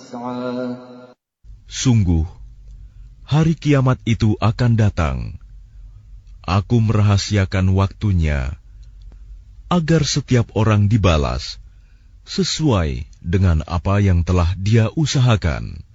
تسعى Sungguh, hari kiamat itu akan datang. Aku merahasiakan waktunya, agar setiap orang dibalas sesuai dengan apa yang telah dia usahakan.